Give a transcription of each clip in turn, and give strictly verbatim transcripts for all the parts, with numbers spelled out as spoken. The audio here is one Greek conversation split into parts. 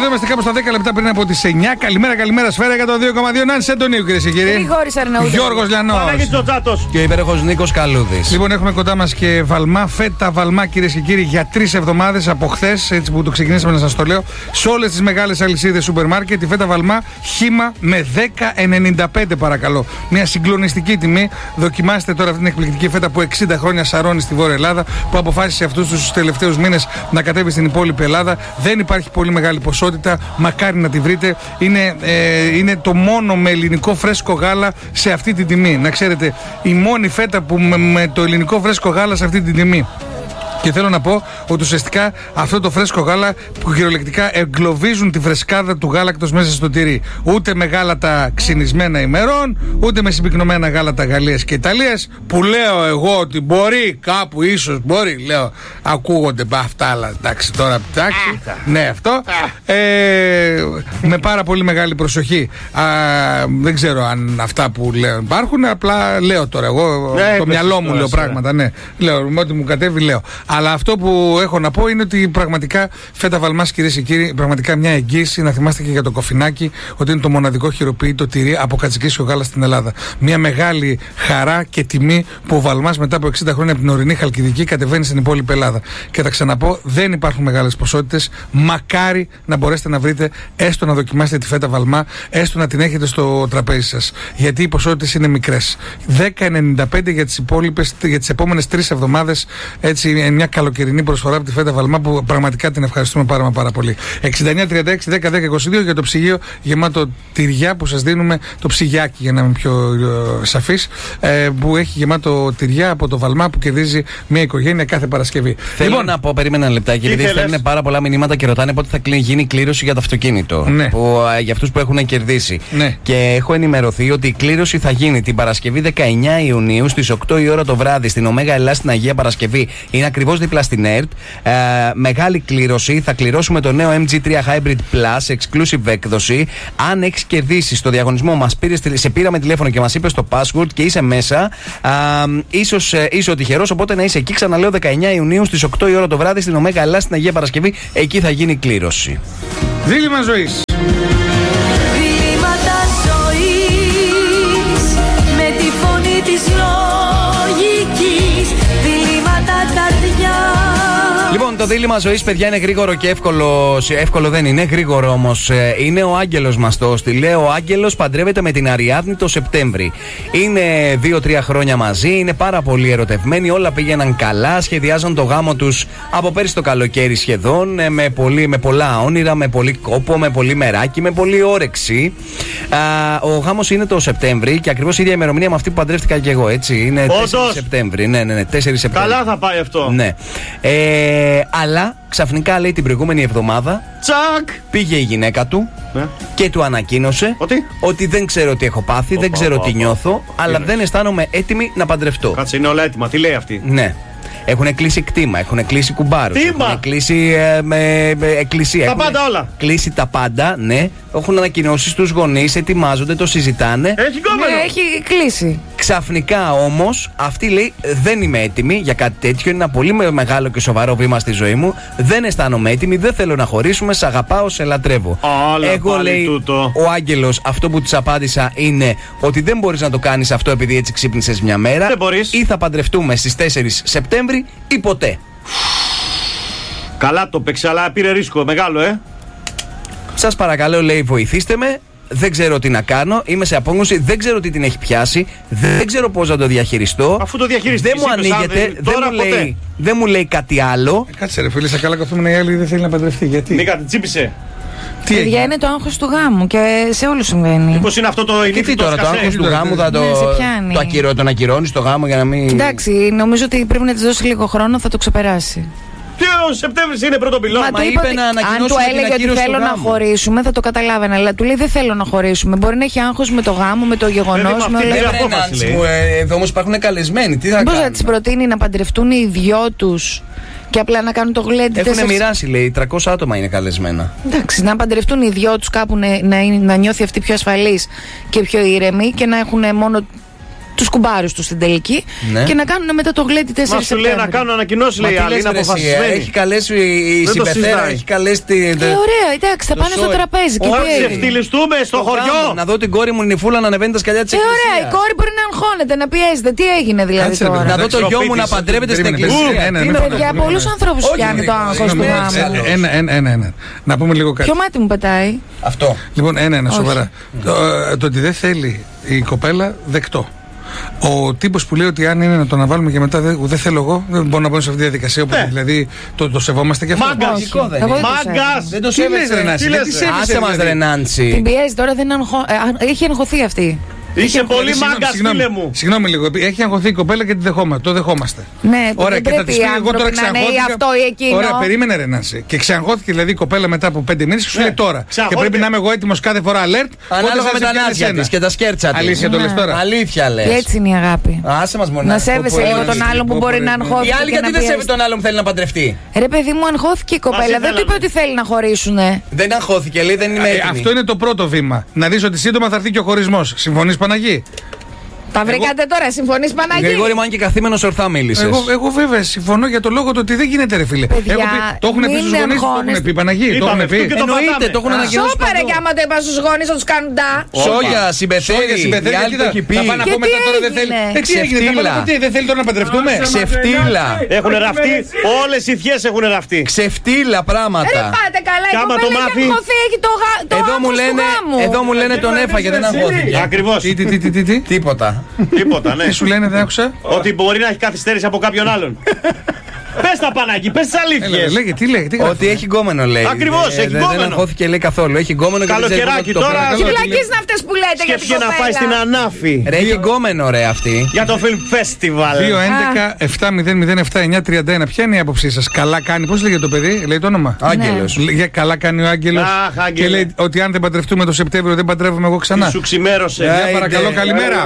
είμαστε κάπου στα δέκα λεπτά πριν από τις εννιά. Καλημέρα, καλημέρα, Σφαίρα εκατόν δύο κόμμα δύο. Νάνση Αντωνίου, κυρίες και κύριοι. Γρηγόρης Αρναούτος. Γιώργος Λιανός. Και ο υπέροχος Νίκος Καλούδης. Λοιπόν, έχουμε κοντά μας και βαλμά, φέτα βαλμά, κυρίες και κύριοι, για τρεις εβδομάδες από χθες, έτσι που το ξεκινήσαμε να σας το λέω, σε όλες τις μεγάλες αλυσίδες σούπερ μάρκετ. Η φέτα βαλμά χύμα με δέκα ενενήντα πέντε, παρακαλώ. Μια συγκλονιστική τιμή. Δοκιμάστε τώρα αυτή την εκπληκτική φέτα που εξήντα χρόνια σαρώνει στη Βόρεια Ελλάδα, που αποφάσισε αυτούς τους τελευταίους μήνες να κατέβει στην υπόλοιπη Ελλάδα. Δεν υπάρχει πολύ μεγάλη ποσότητα. Μακάρι να τη βρείτε. Είναι, ε, είναι το μόνο με ελληνικό φρέσκο γάλα σε αυτή την τιμή. Να ξέρετε, η μόνη φέτα που με, με το ελληνικό φρέσκο γάλα σε αυτή την τιμή. Και θέλω να πω ότι ουσιαστικά αυτό το φρέσκο γάλα που κυριολεκτικά εγκλωβίζουν τη φρεσκάδα του γάλακτος μέσα στο τυρί. Ούτε με γάλατα ξυνισμένα ημερών, ούτε με συμπυκνωμένα γάλατα Γαλλίας και Ιταλίας. Που λέω εγώ ότι μπορεί κάπου, ίσως μπορεί, λέω, ακούγονται αυτά, αλλά εντάξει τώρα, εντάξει. Ναι, αυτό. Ε, με πάρα πολύ μεγάλη προσοχή. Α, δεν ξέρω αν αυτά που λέω υπάρχουν, απλά λέω τώρα. Εγώ ναι, το μυαλό μου λέω πράγματα. Ναι, λέω, με ό,τι μου κατέβει, λέω. Αλλά αυτό που έχω να πω είναι ότι πραγματικά φέτα βαλμάς, κυρίες και κύριοι, πραγματικά μια εγγύηση. Να θυμάστε και για το κοφινάκι ότι είναι το μοναδικό χειροποίητο τυρί από κατσικίσιο γάλα στην Ελλάδα. Μια μεγάλη χαρά και τιμή που ο βαλμάς μετά από εξήντα χρόνια από την ορεινή Χαλκιδική κατεβαίνει στην υπόλοιπη Ελλάδα. Και θα ξαναπώ, δεν υπάρχουν μεγάλες ποσότητες. Μακάρι να μπορέσετε να βρείτε, έστω να δοκιμάσετε τη φέτα βαλμά, έστω να την έχετε στο τραπέζι σας. Γιατί οι ποσότητες είναι μικρές. δέκα ενενήντα πέντε για τις υπόλοιπες, για τις επόμενες τρεις εβδομάδες. Έτσι, μια καλοκαιρινή προσφορά από τη φέτα βαλμά που πραγματικά την ευχαριστούμε πάρα μα πάρα πολύ. εξήντα εννιά τριάντα έξι δέκα δέκα είκοσι δύο για το ψυγείο γεμάτο τυριά που σας δίνουμε, το ψυγιάκι για να είμαι πιο ε, σαφής, ε, που έχει γεμάτο τυριά από το βαλμά που κερδίζει μια οικογένεια κάθε Παρασκευή. Θέλω Λοιπόν, να πω, περίμενα ένα λεπτάκι, επειδή στέλνουν πάρα πολλά μηνύματα και ρωτάνε πότε θα γίνει κλήρωση για το αυτοκίνητο. Ναι. Που, ε, για αυτούς που έχουν κερδίσει. Ναι. Και έχω ενημερωθεί ότι η κλήρωση θα γίνει την Παρασκευή δεκαεννιά Ιουνίου στις οκτώ η ώρα το βράδυ στην Ωμέγα Ελλάς στην Αγία Παρασκευή. Είναι ακριβώς δίπλα στην ΕΡΤ. Ε, μεγάλη κλήρωση. Θα κληρώσουμε το νέο εμ τζι τρία Hybrid Plus, exclusive έκδοση. Αν έχεις κερδίσει στο διαγωνισμό, μας πήρες, σε πήραμε τηλέφωνο και μας είπες το password και είσαι μέσα, ε, ίσως ε, είσαι ο τυχερός. Οπότε να είσαι εκεί. Ξαναλέω, δεκαεννιά Ιουνίου στις οκτώ η ώρα το βράδυ στην Ωμέγα Ελλάς στην Αγία Παρασκευή. Εκεί θα γίνει η κλήρωση. δίλημμα ζωής. Δίλημματα ζωής με τη φωνή της λογικής. Δίλημματα καρδιά. Λοιπόν, το δίλημμα ζωής, παιδιά, είναι γρήγορο και εύκολο. Εύκολο δεν είναι, γρήγορο όμως. Είναι ο Άγγελος μας το στείλε. Ο Άγγελος παντρεύεται με την Αριάδνη το Σεπτέμβρη. Είναι δύο τρία χρόνια μαζί, είναι πάρα πολύ ερωτευμένοι. Όλα πήγαιναν καλά. Σχεδιάζαν το γάμο τους από πέρυσι το καλοκαίρι σχεδόν. Με, πολύ, με πολλά όνειρα, με πολύ κόπο, με πολύ μεράκι, με πολύ όρεξη. Α, ο γάμος είναι το Σεπτέμβρη και ακριβώς η ίδια ημερομηνία με αυτή που παντρεύτηκα και εγώ, έτσι. Είναι τέσσερις Σεπτέμβρη. Ναι, ναι, ναι, τέσσερις Σεπτέμβρη. Καλά θα πάει αυτό. Ναι. Ε, αλλά ξαφνικά, λέει, την προηγούμενη εβδομάδα Τσακ! πήγε η γυναίκα του ναι. και του ανακοίνωσε ότι, ότι δεν ξέρω τι έχω πάθει, οπα, δεν ξέρω οπα, τι οπα. νιώθω, αλλά είναι. δεν αισθάνομαι έτοιμη να παντρευτώ. Κάτσε, είναι όλα έτοιμα. Τι λέει αυτή? Ναι. Έχουν κλείσει κτήμα, έχουν κλείσει κουμπάρους, έχουν κλείσει ε, με, με εκκλησία. Τα έχουν πάντα όλα. Κλείσει τα πάντα, ναι. Έχουν ανακοινώσει στους γονείς, ετοιμάζονται, το συζητάνε. Έχει κόμμα. Ναι, έχει κλείσει. Ξαφνικά όμως, αυτή λέει: δεν είμαι έτοιμη για κάτι τέτοιο. Είναι ένα πολύ μεγάλο και σοβαρό βήμα στη ζωή μου. Δεν αισθάνομαι έτοιμη, δεν θέλω να χωρίσουμε. Σ' αγαπάω, σε λατρεύω. Άλλα, Εγώ, λέει, τούτο. ο Άγγελος, αυτό που της απάντησα είναι ότι δεν μπορείς να το κάνεις αυτό επειδή έτσι ξύπνησες μια μέρα. Δεν μπορείς. Ή θα παντρευτούμε στις τέσσερις Σεπτέμβρη ή ποτέ. Καλά το παίξε, αλλά πήρε ρίσκο μεγάλο, ε. Σας παρακαλώ, λέει, βοηθήστε με. Δεν ξέρω τι να κάνω. Είμαι σε απόγνωση. Δεν ξέρω τι την έχει πιάσει. Δεν ξέρω πώς να το διαχειριστώ. Αφού το διαχειριστείς, δεν μου ανοίγεται. Δεν, τώρα μου ποτέ. λέει, δεν μου λέει κάτι άλλο. Ε, κάτσε, ρε φίλε, σε καλά καθόμουν, η άλλη δεν θέλει να παντρευτεί. Γιατί? Νίκα, την τσίπησε. Τι Παιδιά, έγινε? είναι το άγχος του γάμου και σε όλους συμβαίνει. Μήπως είναι αυτό το Και τι ηλίθιτο τώρα, το σκασέ. άγχος του γάμου θα το, Ναι, σε πιάνει. το ακυρώ, τον ακυρώνεις το γάμο για να μην. Εντάξει, νομίζω ότι πρέπει να της δώσει λίγο χρόνο, θα το ξεπεράσει. Τι ο Σεπτέμβρης είναι πρώτο πυλόν. Μα Μα του είπε είπα ότι να αν ανακοινώσουμε του την έλεγε ότι ακύρωση θέλω του να γάμου. χωρίσουμε, θα το καταλάβαινα. Αλλά του λέει δεν θέλω να χωρίσουμε. Μπορεί να έχει άγχος με το γάμο, με το γεγονός, μα με αυτή όλα είναι αυτά. η απόφαση, λέει. Μου, ε, εδώ όμως υπάρχουν καλεσμένοι. Τι θα Πώς θα κάνουμε? της προτείνει να παντρευτούν οι δυο τους και απλά να κάνουν το γλέντι? Έχουν τέσσερις- μοιράσει, λέει, τριακόσια άτομα είναι καλεσμένα. Εντάξει, να παντρευτούν οι δυο τους κάπου, να, να, είναι- να νιώθει αυτή πιο ασφαλής και πιο ήρεμη και να έχουν μόνο τους κουμπάρους τους στην τελική Ναι. και να κάνουν μετά το γλέντι τέσσερα Μα σου λέει Σεπτέμβρη. να κάνουν ανακοινώσει, Μα λέει τι άλλη, λες, είναι ρε, εσύ, αποφασισμένη. έχει καλέσει η Δεν το Συμπεθέρα, συζητάει. έχει καλέσει την. Ε, ωραία, εντάξει, θα το πάνε στο σόι. τραπέζι. Και Όχι, τι έγινε? ξεφτυλιστούμε στο Το χωριό. γάμο, να δω την κόρη μου νυφούλα να ανεβαίνει τα σκαλιά τη Ε, εκκλησίας. ωραία, η κόρη μπορεί να αγχώνεται, να πιέζεται. Τι έγινε δηλαδή Κάτσε, ρε, τώρα? Να δω το γιο μου να Ξεροπίτης. παντρεύεται στην Περίμενε, εκκλησία. περίμενε, Τι ναι, είναι ναι, αυτό? Για ναι. πολλούς ανθρώπους Όχι, πιάνει το γρήγορα, άγχος του συγγνώμη, γάμου. ξέρω. Ένα, ένα, ένα, ένα. Να πούμε λίγο κάτι. Ποιο μάτι μου πετάει? Αυτό. Λοιπόν, ένα, ένα, Όχι. σοβαρά. Το, ε, το ότι δεν θέλει η κοπέλα, δεκτό. Ο τύπος που λέει ότι αν είναι να το αναβάλουμε και μετά δεν, δεν θέλω εγώ, δεν μπορώ να μπω σε αυτή τη διαδικασία. Οπότε Ναι. δηλαδή το, το σεβόμαστε και αυτό. Μάγκας. Λογικό δεν Εγώ είναι. δεν το Μάγκας. Δεν το Τι λες, σέβεσαι. ρε, Νάση, τι γιατί λες, ρε. σέβεσαι, Άσε μας, δηλαδή? ρε Νάντσι. Την πιέζει τώρα, δεν αγχω... ε, α- έχει αγχωθεί αυτή. Είσαι πολύ Συγγνώμη, μάγκα, συγγνώμη, φίλε μου. Συγγνώμη λίγο. Έχει αγχωθεί η κοπέλα και τη δεχόμα, το δεχόμαστε. Ναι, Ωραία, δεν και θα πρέπει τη οι πει εγώ τώρα άνθρωποι να είναι ή ξαγχώθηκα. αυτό ή εκείνο. Ωραία, περίμενε ρε Νάση. Και ξαγχώθηκε δηλαδή η κοπέλα μετά από πέντε μήνες και σου Ναι, λέει τώρα. Και ξαγχώθηκε. πρέπει να είμαι εγώ έτοιμος κάθε φορά alert. Ανάλογα με τα νάτια τη τη και τα σκέρτσα τη. Αλήθεια το λες τώρα. Αλήθεια Και λε. έτσι είναι η αγάπη. Άσε μας μόνο. Να σέβεσαι λίγο τον άλλον που πω, μπορεί πω, να ρε. αγχώθηκε. Η άλλη και γιατί να δεν σέβει πιέζει. τον άλλον που θέλει να παντρευτεί. Ρε παιδί μου, αγχώθηκε η κοπέλα. Δεν του είπε θέλαμε. ότι θέλει να χωρίσουνε. Δεν αγχώθηκε, λέει δεν είμαι Ε, έτοιμη. Αυτό είναι το πρώτο βήμα. Να δεις ότι σύντομα θα έρθει και ο χωρισμός. Συμφωνείς, Παναγί? Τα βρήκατε τώρα, συμφωνείς Παναγί? Γρηγόρη μου, αν και καθήμενος ορθά μίλησες. Εγώ, εγώ βέβαια συμφωνώ για το λόγο του ότι δεν γίνεται, ρε φίλε. Παιδιά, Έχω πει- το έχουν πει μην στους γονείς, το αγχώνεστε. έχουν πει Παναγί. Το Είπαμε, έχουν αυτό πει. και το Εννοείται, πατάμε. το έχουν ανακοινώσει. Σώπα ρε, και άμα το είπα στους γονείς θα τους κάνουν τα. Σόγια, Σόγια, συμπεθέρη. συμπεθέρη, Η άλλη κοίτα, το έχει πει. θα πάνε να Και πω τι μετά τώρα δεν θέλει. έγινε? Ε, τι έγινε, θα πάνε να πω τι, δεν θέλει τώρα να παντρευτούμε. Ξεφτύλα. Έχουν ραφτεί, όλες οι θιές έχουν ραφτεί. Ξεφτύλα Ρε πράγματα. πάτε καλά, η Κι άμα το κοπέλα έχει μάθει- αγχωθεί, έχει το, γα- το Εδώ μου άγχος του λένε, γάμου. εδώ μου λένε τον έφαγε, δεν αγχώθηκε. Ακριβώς. Τι, τι, τι, τι, τι, τι. Τίποτα. Τίποτα, ναι. Τι σου λένε, δεν άκουσα. Ότι μπορεί να έχει καθυστέρηση από κάποιον άλλον. Πες τα Παναγί, πες τις Έλα, αλήθειες. λέγε, τι λέγε, τι γράφει. Ότι έχει γκόμενο λέει. Ακριβώς, Ε, έχει δεν- γκόμενο. Δεν αγχώθηκε λέει καθόλου. Έχει γκόμενο και δεν ξέρει Καλοκαιράκι πώς να το τώρα. πράξει. Τι βλακίες είναι αυτές που λέτε για την Σκέφτηκε να πάει στην κοπέλα? Ανάφη. Ρε έχει γκόμενο ρε αυτή. Για το Film Festival. δύο έντεκα επτά μηδέν μηδέν επτά εννιά τριάντα ένα. Ποια είναι η άποψή σας? Καλά κάνει. Πώς λέγεται το παιδί, λέει το όνομα. Άγγελος. Λέει, καλά κάνει ο Άγγελος. Αχ, Και Άγγελε. λέει ότι αν δεν παντρευτούμε το Σεπτέμβριο δεν παντρεύουμε εγώ ξανά. Σου ξημέρωσε. Για Άιντε. παρακαλώ, καλημέρα.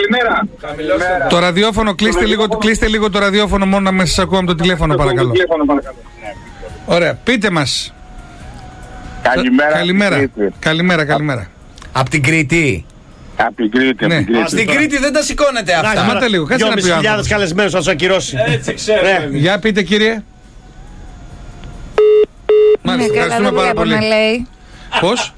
Το ραδιόφωνο, κλείστε λίγο, κλείστε λίγο το ραδιόφωνο μόνο να με σας ακούω από το τηλέφωνο, παρακαλώ. Ωραία, πείτε μας. Καλημέρα. Καλημέρα. Κρήτη. Καλημέρα, καλημέρα. Απ' την Κρήτη. Απ' την Κρήτη, απ' Ναι. την Κρήτη. Στην Κρήτη δεν τα σηκώνετε αυτά. Σταμάτα λίγο, κάτσε να πει ο χιλιάδες άνθρωπος. καλεσμένους θα σου ακυρώσει. Έτσι ξέρω. Για πείτε, κύριε. Ναι, Μάλιστα, καλά, ευχαριστούμε δεν πάρα βλέπω να πολύ. λέει. Πώς?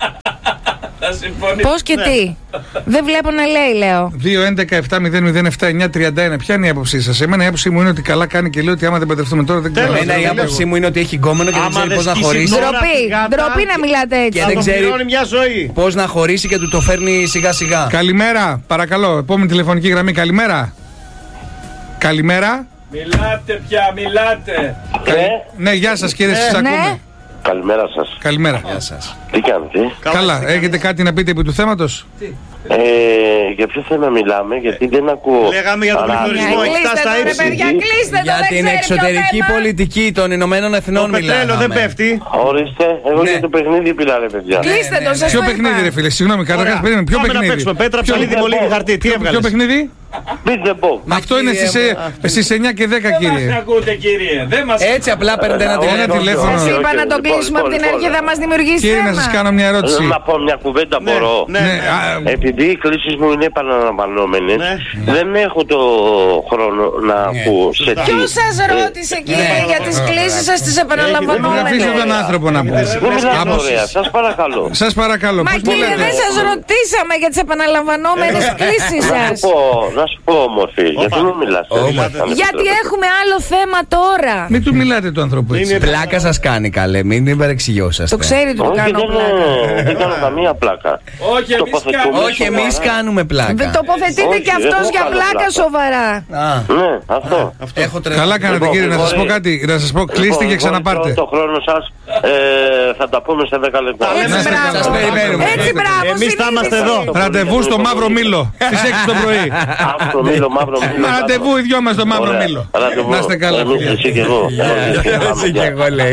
Πώς και τι? Δεν βλέπω να λέει, λέω. δύο έντεκα επτά μηδέν μηδέν επτά εννιά τριάντα ένα. Ποια είναι η άποψή σας? Εμένα η άποψή μου είναι ότι καλά κάνει και λέει ότι άμα δεν παντρευτούμε τώρα δεν ξέρω. Εμένα η Δεν άποψή μου είναι ότι έχει γκόμενο και δεν Άμα ξέρει δεν πώς να σκίσει χωρίσει. τώρα Ντροπή, την γάτα ντροπή να μιλάτε έτσι. Και Θα δεν τον ξέρει- πληρώνει μια ζωή. Πώς να χωρίσει και του το φέρνει σιγά σιγά. Καλημέρα, παρακαλώ. Επόμενη τηλεφωνική γραμμή. Καλημέρα. Καλημέρα. Μιλάτε πια, μιλάτε. Ναι, γεια σας κύριε, σας Ναι. ακούμε. Καλημέρα σας. Καλημέρα. Γεια σας. Τι κάνετε? Καλά, έχετε κάτι να πείτε επί του θέματος? Ε, για ποιο θέμα μιλάμε, γιατί δεν ακούω. Λέγαμε για τον παρά- πληθωρισμό. Ναι, έχει κλείστε φτάσει στα το ρε ύψη. παιδιά, κλείστε το, Για δεν την ξέρει εξωτερική ποιο θέμα. πολιτική των Ηνωμένων Εθνών Το πετρέλαιο μιλάμε. δεν πέφτει. Ορίστε, εγώ Ναι. για το παιχνίδι πειλά, ρε παιδιά. Κλείστε ναι, το, ναι. σας Ποιο το παιχνίδι, ρε είπα. φίλε, συγγνώμη, καταρχάς Ωραία. περίμενε. Ποιο Πάμε να παιχνίδι? παίξουμε. Πέτρα, Ποιο- ψαλίδι, μολύβι, χαρτί. Τι Ποιο έβγαλες? παιχνίδι? Beat the box. Αυτό είναι στις, ε, στις εννιά και δέκα, Δεν κύριε. μας ακούτε κύριε. Δεν μας Έτσι απλά παίρνετε ένα Ε, Ένα τηλέφωνο. τηλέφωνο. Σας είπα όχι, να το όχι, κλείσουμε από λοιπόν, την αρχή, λοιπόν. θα μας δημιουργήσει Κύριε, να θέμα. σας κάνω μια ερώτηση. Θέλω να πω μια κουβέντα, μπορώ. Ναι, Ναι, ναι. α, Επειδή οι κλήσεις μου είναι επαναλαμβανόμενες, Ναι. δεν έχω το χρόνο να ακούω σε τι. Ποιος σας ρώτησε κύριε για τις κλήσεις σας τις να επαναλαμβανόμενες? αφήσω τον άνθρωπο να πει. Δεν μιλάτε Από- ωραία, σας παρακαλώ. Σας παρακαλώ, Μα πώς κύριε, μπορείτε? δεν σας ρωτήσαμε για τις επαναλαμβανόμενες κλήσεις Να σας. σου πω, να σου πω όμορφη, γιατί δεν μιλάς. Όμορφη. Γιατί έχουμε άλλο θέμα τώρα. Μην του μιλάτε του ανθρώπου έτσι. Είναι- Πλάκα σας κάνει καλέ, μην υπερεξηγιώσαστε. Το ξέρει ότι του Όχι, κάνω δεν, πλάκα. δεν κάνω καμία πλάκα. Όχι, εμείς Τοποθετούμε κάνουμε. Όχι, εμείς σοβαρά. κάνουμε πλάκα. Δεν τοποθετείται Όχι, κι δεν αυτός έχω για κάνει πλάκα πλάκα. σοβαρά. Α, Ναι, αυτό. έχω τρελό. Καλά κάνετε Λοιπόν, κύριε, να σας πω μπορεί- κάτι, να σας πω κλείστε και Λοιπόν, ξαναπάρτε. Το χρόνο σας ε, θα τα πούμε σε δέκα λεπτά. Να Έτσι είστε μπράβο. καλά. Σας περιμένουμε. Έτσι μπράβο. Εμείς θα είμαστε συνείδηση. εδώ. Ραντεβού στο Μαύρο Μήλο στις έξι το πρωί. Αυτό μήλο, μαύρο μήλο. Ραντεβού οι δυο μας στο Μαύρο Ωραία. Μήλο. Ραντεβού. Να είστε καλά. Εμείς, φίλε. εσύ και εγώ. Εσύ και εγώ λέει.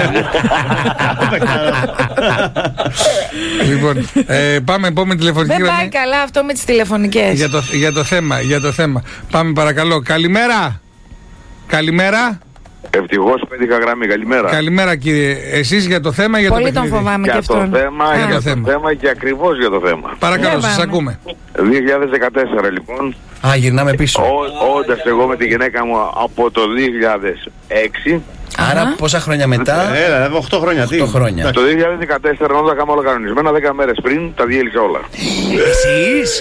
Λοιπόν, ε, πάμε επόμενη τηλεφωνική Δεν πάει γραμμή. καλά αυτό με τις τηλεφωνικές. Για το, για το θέμα, για το θέμα. Πάμε παρακαλώ. Καλημέρα. Καλημέρα. Ευτυχώς πέτυχα γραμμή. Καλημέρα. Καλημέρα κύριε. Εσείς για το θέμα ή για Πολύ το τον παιχνίδι? φοβάμαι και Για το αυτόν. θέμα, Για για το το θέμα. θέμα και ακριβώς για το θέμα. Παρακαλώ, Για σας πάμε. ακούμε. δύο χιλιάδες δεκατέσσερα λοιπόν, Α, γυρνάμε πίσω. Όντας εγώ με τη γυναίκα μου από το δύο χιλιάδες έξι. Άρα Α. πόσα χρόνια μετά? Έλα, οκτώ χρόνια. οκτώ χρόνια. Το δύο χιλιάδες δεκατέσσερα, όταν τα κάνουμε όλα κανονισμένα, δέκα μέρες πριν τα διέλυσα όλα. Εσείς?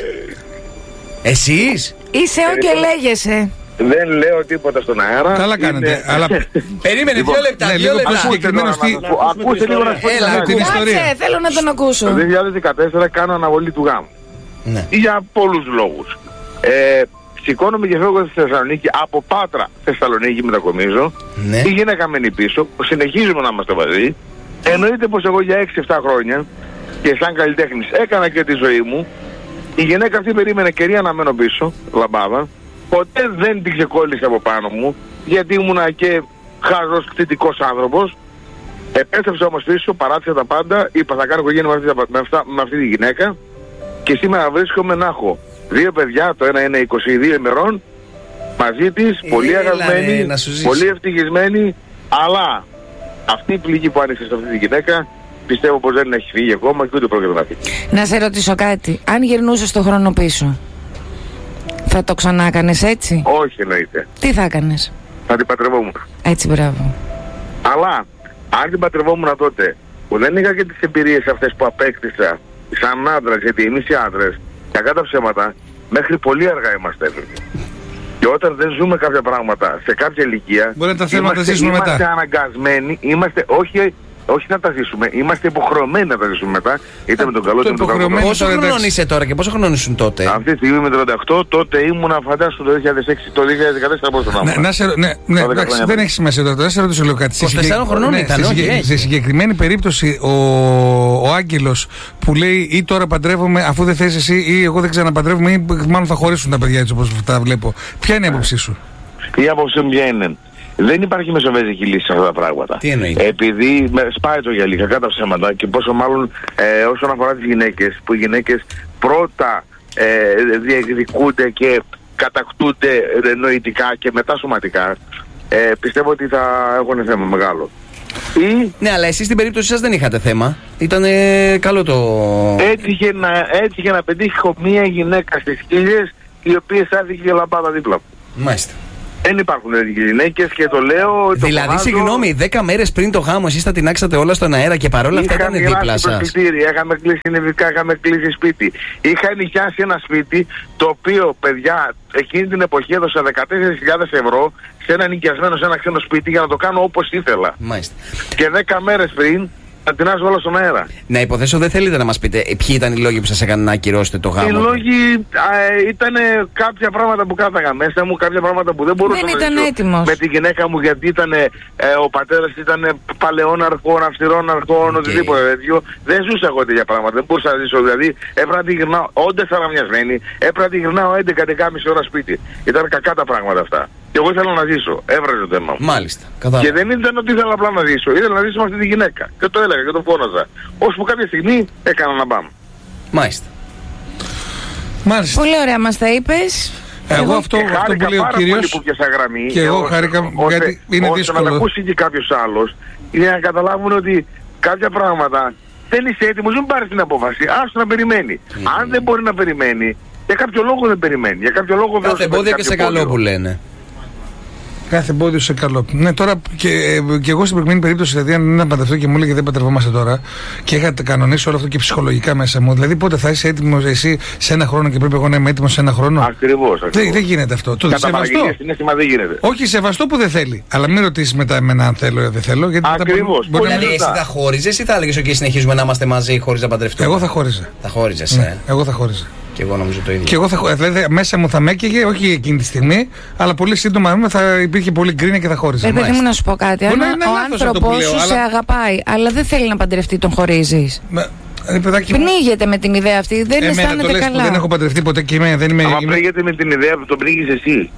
Εσείς? Είσαι ο και λέγεσαι. Δεν λέω τίποτα στον αέρα. Καλά κάνετε. Είναι... Αλλά... Περίμενε, δύο λεπτά. Ναι, δύο λεπτά. Ακούστε λίγο να σου πω την ιστορία. Θέλω να τον ακούσω. Το δύο χιλιάδες δεκατέσσερα κάνω αναβολή του γάμου. Ναι. Για πολλούς λόγους. Ε, σηκώνομαι και φεύγω στη Θεσσαλονίκη, από Πάτρα Θεσσαλονίκη μετακομίζω. Ναι. Η γυναίκα μένει πίσω, συνεχίζουμε να είμαστε μαζί. Εννοείται πως εγώ για έξι εφτά χρόνια και σαν καλλιτέχνης έκανα και τη ζωή μου. Η γυναίκα αυτή περίμενε καιρία να μένω πίσω, λαμπάδα. Ποτέ δεν την ξεκόλλησε από πάνω μου, γιατί ήμουνα και χαζός κτητικός άνθρωπος. Επέστρεψα όμως πίσω, παράτησα τα πάντα, είπα θα κάνω οικογένεια με αυτή, με, αυτά, με αυτή τη γυναίκα και σήμερα βρίσκομαι να έχω δύο παιδιά, το ένα είναι είκοσι δύο ημερών, μαζί της, πολύ Έλα, αγαλμένη, ρε, πολύ ευτυχισμένη, αλλά αυτή η πληγή που άνοιξε σε αυτή τη γυναίκα πιστεύω πως δεν έχει φύγει ακόμα και ούτε πρόκειται να φύγει. Να σε ρωτήσω κάτι, αν γυρνούσες το χρόνο πίσω, θα το ξανά έκανες έτσι? Όχι, εννοείται. Τι θα έκανες? Θα την πατρευόμουν. Έτσι, μπράβο. Αλλά αν την πατρευόμουν τότε, που δεν είχα και τις εμπειρίες αυτές που απέκτησα σαν άντρας, γιατί εμείς οι άντρες, κακά τα ψέματα, μέχρι πολύ αργά είμαστε. Και όταν δεν ζούμε κάποια πράγματα σε κάποια ηλικία, μπορεί να τα θέλουμε να τα ζήσουμε είμαστε μετά. αναγκασμένοι, είμαστε όχι... Όχι να τα ζήσουμε, είμαστε υποχρεωμένοι να τα ζήσουμε μετά, είτε με τον καλό είτε με τον κακό. Πόσο χρονών είσαι τώρα και πόσο χρονών ήσουν τότε? Αυτή τη στιγμή είμαι τριάντα οκτώ, τότε ήμουνα φαντάσου το δύο χιλιάδες έξι, το δύο χιλιάδες δεκατέσσερα πόσο να ήμουν. Ναι, σε, ναι, ναι εντάξει, δεν έχει σημασία τώρα, δεν σε ρωτήσω λίγο κάτι. είκοσι τεσσάρων χρονών ναι, ήταν, σε, όχι, συγκε, σε συγκεκριμένη περίπτωση ο, ο Άγγελος που λέει ή τώρα παντρεύομαι αφού δεν θες εσύ ή εγώ δεν ξαναπαντρεύομαι ή μάλλον θα χωρίσουν τα παιδιά έτσι όπως τα βλέπω. Ποια είναι η άποψή σου? Η άποψή μου ποια είναι? Δεν υπάρχει μεσοβέζικη λύση σε αυτά τα πράγματα. Τι εννοείται? Επειδή με, σπάει το γυαλί, κακά τα ψέματα και πόσο μάλλον ε, όσον αφορά τις γυναίκες, που οι γυναίκες πρώτα ε, διεκδικούνται και κατακτούνται ε, νοητικά και μετά σωματικά, ε, πιστεύω ότι θα έχουν θέμα μεγάλο. Ή... Ναι, αλλά εσείς στην περίπτωση σας δεν είχατε θέμα. Ήταν καλό το... Έτυχε να, έτυχε να πετύχω μία γυναίκα στις χίλιες, οι οποίες άφηκε και λαμπάδα δίπλα μου. Μάλιστα. Δεν υπάρχουν γυναίκες και το λέω. Δηλαδή, το συγγνώμη, δέκα μέρες πριν το γάμο, εσείς τα τεινάξατε όλα στον αέρα και παρόλα αυτά ήταν δίπλα σας. Είχαμε κλείσει νηβικά, είχαμε κλείσει σπίτι. Είχα νοικιάσει ένα σπίτι το οποίο, παιδιά, εκείνη την εποχή έδωσα δεκατέσσερις χιλιάδες ευρώ σε ένα νοικιασμένο, σε ένα ξένο σπίτι για να το κάνω όπως ήθελα. Μάλιστα. Και δέκα μέρες πριν να τεινάζω όλα στον αέρα. Να υποθέσω, δεν θέλετε να μας πείτε ποιοι ήταν οι λόγοι που σας έκαναν να ακυρώσετε το γάμο? Οι λόγοι ήταν κάποια πράγματα που κάθαγα μέσα μου, κάποια πράγματα που δεν μπορούσα δεν να ήταν ζήσω έτοιμος. με τη γυναίκα μου, γιατί ήταν, ε, ο πατέρας ήταν παλαιών αρχών, αυστηρών αρχών, okay. οτιδήποτε τέτοιο. Δεν ζούσα εγώ τέτοια πράγματα, δεν μπορούσα να ζήσω. Δηλαδή έπρεπε να τη γυρνάω, όντες αραμιασμένη, έπρεπε να τη γυρνάω έντεκα με δεκάμιση ώρα σπίτι. Ήταν κακά τα πράγματα αυτά. Και εγώ ήθελα να ζήσω. Έβραζε το θέμα μου. Μάλιστα. Κατάλαβα. Και δεν ήταν ότι ήθελα απλά να ζήσω. Ήθελα να ζήσω με αυτή τη γυναίκα. Και το έλεγα και το φώναζα. Ώσπου κάποια στιγμή έκανα να πάμε. Μάλιστα. Μάλιστα. Πολύ ωραία μας τα είπες. Εγώ, εγώ αυτό, αυτό που λέει ο κύριος. Που πιάσα γραμμή, και εγώ χάρηκα γιατί είναι ώστε δύσκολο. Να τα ακούσει και κάποιος άλλος, για να καταλάβουν ότι κάποια πράγματα δεν είσαι έτοιμος, μην πάρεις την απόφαση. Άστο να περιμένει. Mm. Αν δεν μπορεί να περιμένει, για κάποιο λόγο δεν περιμένει. Για κάποιο λόγο δεν. Κάθε εμπόδιο και σε καλό που λένε. Κάθε εμπόδιο σε καλό. Ναι, τώρα και, και εγώ στην προηγούμενη περίπτωση, δηλαδή, αν είναι να παντρευτώ και μου έλεγε δεν παντρευόμαστε τώρα και είχα κανονίσει όλο αυτό και ψυχολογικά μέσα μου. Δηλαδή, πότε θα είσαι έτοιμο εσύ σε ένα χρόνο και πρέπει εγώ να είμαι έτοιμο σε ένα χρόνο? Ακριβώς. Δεν, δεν γίνεται αυτό. Το σεβαστό. Συνέστημα δεν γίνεται. Όχι, σεβαστό που δεν θέλει. Αλλά μην ρωτήσει μετά εμένα αν θέλω ή δεν θέλω. Ακριβώς. Δηλαδή, εσύ θα χώριζε ή θα έλεγε ότι συνεχίζουμε να είμαστε μαζί χωρίς να παντρευτούμε? Εγώ θα χώριζα. Θα χώριζε, ναι, ε. Εγώ θα χώριζα. Και εγώ νομίζω το ίδιο. Και εγώ θα, δηλαδή, μέσα μου θα με έκαιγε, όχι εκείνη τη στιγμή, αλλά πολύ σύντομα θα υπήρχε πολύ γκρίνια και θα χώριζα. Ε, παιδί μου να σου πω κάτι. Αν ο άνθρωπος σου αλλά... σε αγαπάει, αλλά δεν θέλει να παντρευτεί, τον χωρίζεις. Με... Παιδάκι... Πνίγεται με την ιδέα αυτή, δεν Εμένα αισθάνεται το καλά. Δεν έχω παντρευτεί ποτέ και είμαι, δεν είμαι. Αλλά είμαι... πνίγεται με την ιδέα που τον πνίγεις εσύ.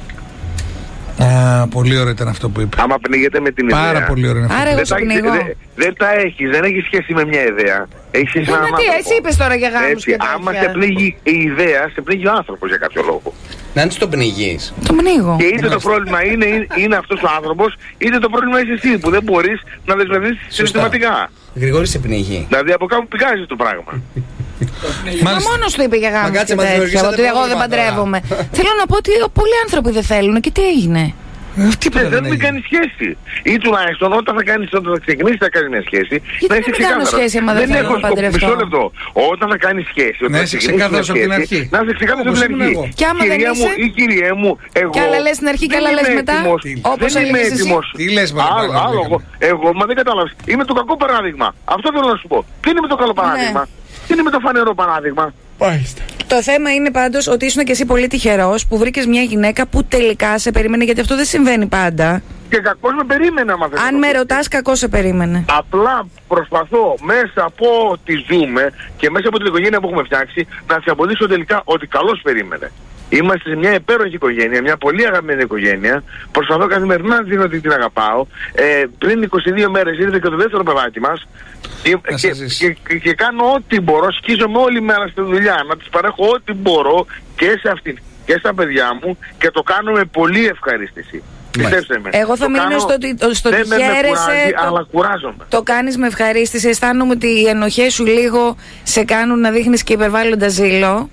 Α, πολύ ωραίο ήταν αυτό που είπε. Άμα πνίγεται με την Πάρα ιδέα. Πάρα πολύ ωραίο. Άρα εγώ σε πνίγω. Δεν, δεν τα έχεις, δεν έχει σχέση με μια ιδέα. Έχει σχέση με έναν άνθρωπο. Εσύ είπες τώρα για γάμους και άμα σε πνίγει η ιδέα, σε πνίγει ο άνθρωπος για κάποιο λόγο. Να είναι το πνίγεις. Το πνίγω. Και είτε το πρόβλημα είναι, είναι αυτός ο άνθρωπος, είτε το πρόβλημα είσαι εσύ που δεν μπορείς να δεσμευτείς συστηματικά. Γρηγόρη σε πνίγει. Δηλαδή από κάπου πηγάζει το πράγμα. Μα μόνο του είπε για γάμο και κάτσε, μας τέτοια. δημιουργήσατε Ότι εγώ δεν πρόβλημα τώρα. παντρεύομαι. Θέλω να πω ότι πολλοί άνθρωποι δεν θέλουν. Και τι έγινε. Τίποτα δεν μην κάνει σχέση. Ή τουλάχιστον όταν θα κάνεις, όταν θα ξεκινήσεις να κάνεις μια σχέση, Γιατί να να είσαι μην κάνω ξεκάθαρος. σχέση άμα δεν θέλω έχω να παντρευτώ. Μισό λεπτό. Όταν θα κάνεις σχέση, όταν Να θα είσαι ξεκινήσεις μια ξεκάθαρος από την σχέση, αρχή. να είσαι ξεκάθαρος από Όπως την ήμουν αρχή. εγώ. Και άμα δεν Κυρία μου είσαι? ή κυριέ μου, εγώ. Κι άλλα λες στην αρχή και δεν άλλα λες είμαι μετά. έτοιμος. Όπως Δεν είμαι έλεγες εσύ. έτοιμος. Τι λες, μωρέ, Άλλο, πάλι, άλλο, λέγαμε. εγώ, εγώ, μα δεν κατάλαβες. Είμαι το κακό παράδειγμα. Αυτό θέλω να σου πω. Τι είναι με το καλό παράδειγμα. Τι είναι με το φανερό παράδειγμα. Το θέμα είναι πάντως ότι ήσουν και εσύ πολύ τυχερός που βρήκες μια γυναίκα που τελικά σε περίμενε, γιατί αυτό δεν συμβαίνει πάντα. Και κακώς με περίμενε άμα θες να Αν το με πω. ρωτάς, κακώς σε περίμενε. Απλά προσπαθώ μέσα από ό,τι ζούμε και μέσα από την οικογένεια που έχουμε φτιάξει να σε αποδείξω τελικά ότι καλώς περίμενε. Είμαστε σε μια υπέροχη οικογένεια, μια πολύ αγαπημένη οικογένεια. Προσπαθώ καθημερινά να δίνω ότι την αγαπάω. Ε, πριν είκοσι δύο μέρες ήρθε και το δεύτερο παιδάκι μας. Και, Να και, σας ζήσει. και, και, και κάνω ό,τι μπορώ, σκίζομαι όλη μέρα στη δουλειά, να της παρέχω ό,τι μπορώ και σε αυτήν και στα παιδιά μου και το κάνω με πολύ ευχαρίστηση. Πιστέψτε με. Εγώ θα Το μείνω κάνω- στο ότι στο δεν ότι με- με χαίρεσαι, κουράζει, το- αλλά κουράζομαι. Το κάνεις με ευχαρίστηση. Αισθάνομαι ότι οι ενοχές σου λίγο σε κάνουν να δείχνεις και υπερβάλλοντα ζήλο.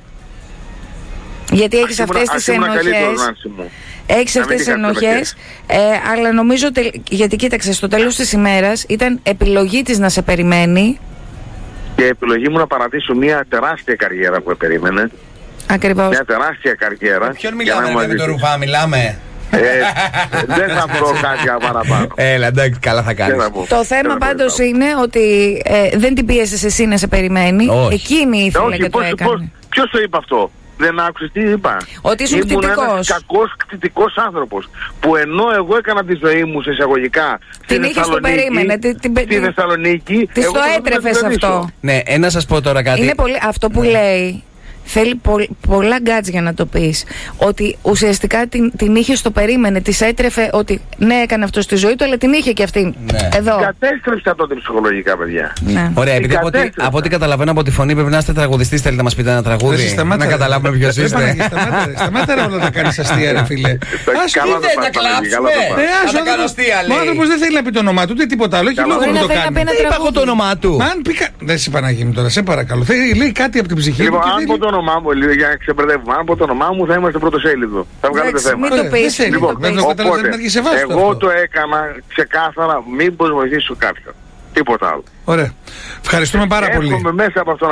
Γιατί έχεις Ας ήμουν- αυτές ας τις ήμουν καλύτερος, ενοχές. Νάνση μου. Έχεις Να αυτές μην τις τη χάσετε ενοχές. Ε, αλλά νομίζω. τελ- Γιατί κοίταξε, στο τέλος της ημέρας ήταν επιλογή της να σε περιμένει. Και επιλογή μου να παρατήσω μια τεράστια καριέρα που περίμενε. Ακριβώς. Μια τεράστια καριέρα. Ποιον για να μιλάμε, είμαι ρε, με μαζί το της. Ρουφά, μιλάμε. Ε, δεν θα πω κάτι παραπάνω. Έλα, εντάξει, καλά θα Δεν κάνεις. θα πω. Το Δεν θέμα θα πω, πάντως δεν θα είναι ότι ε, δεν την πίεσες εσύ να σε περιμένει. Όχι. Εκείνη πω. ήθελε Όχι, και το πώς, πώς, έκανε. ποιος το είπε αυτό. Δεν άκουσες τι είπα. Ότι ήσουν Ήμουν κτητικός. ένας κακός κτητικός άνθρωπος. Που ενώ εγώ έκανα τη ζωή μου σε εισαγωγικά Την στη είχες, το Θεσσαλονίκη, περίμενε, την- την- στη την- Θεσσαλονίκη, Της εγώ το προσπαθούσα να έτρεφες την κρατήσω. αυτό. Ναι, ε, να σας πω τώρα κάτι. Είναι πολύ, αυτό που λέει θέλει πο- πολλά γκάτς για να το πεις. Ότι ουσιαστικά την, την είχε στο περίμενε, της έτρεφε ότι ναι, έκανε αυτό στη ζωή του, αλλά την είχε και αυτή. Ναι. Εδώ. Κατέστρεψα τότε ψυχολογικά, παιδιά. Ναι. Ωραία, επειδή την από ό,τι, κατέστρεψα. από ό,τι καταλαβαίνω από τη φωνή πρέπει να είστε τραγουδιστής, θέλετε να μας πείτε ένα τραγούδι. Εσύ σταμάτα, Να ρε. καταλάβουμε ποιος Ρε, είστε. Παναγία, Σταμάτα, ρε. Σταμάτα ρε όλα να κάνεις αστεία, ρε φίλε. Ας Καλά κοίτα, το να πάει, Παναγία, κλάψουμε. καλά το πάει. Ε, ας, Να τα ο κάνω άνθρωπος- αστεία, Ο λέει. άνθρωπος δεν θέλει να πει το όνομά του, ούτε τίποτα άλλο. Έχει Καλά. λόγο Μπορεί να να το θέλει να κάνει. πει ένα Δεν είπα εγώ το τραγούδι. όνομά του. Μα αν πει. κα- Δεν σε Παναγία μου τώρα, σε παρακαλώ. Θέλει, λέει κάτι από την ψυχή του. Λοιπόν, και αν θέλει- πω το όνομά μου, λίγο για να ξεπερδεύουμε, αν πω το όνομά μου θα είμαστε πρωτοσέλιδο. Θα βγάλετε Εντάξει, θέμα. μην το Ωραία, πεις, δεν θέλει. μην το Λοιπόν, πεις. δεν το καταλαβαίνω, να αρχίσει σε βάση του εγώ αυτό. το έκανα ξεκάθαρα, μήπως βοηθήσω κάποιον. Τίποτα άλλο. Ωραία. Ευχαριστούμε πάρα πολύ. Εύχομαι μέσα από αυτό να